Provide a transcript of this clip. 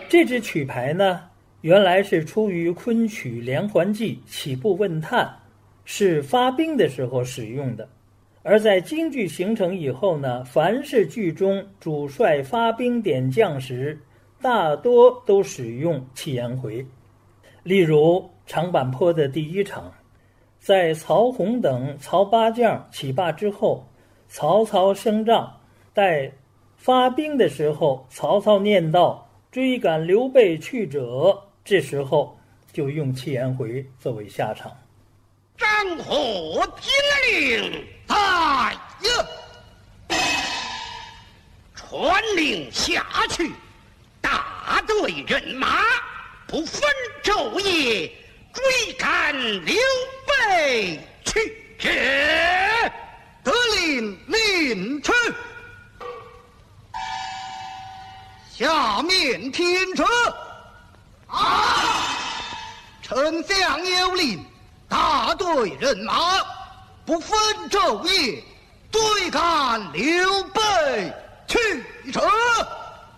这支曲牌呢，原来是出于昆曲连环计起步问探，是发兵的时候使用的。而在京剧形成以后呢，凡是剧中主帅发兵点将时，大多都使用七言回。例如长坂坡的第一场，在曹洪等曹八将起罢之后，曹操升帐，待发兵的时候，曹操念道追赶刘备去者，这时候就用七言回作为下场。 张虎听令在传令下去，大队人马不分昼夜追赶刘备去者。 得令领去。下面听着。丞相有令，大队人马不分昼夜追赶刘备去者。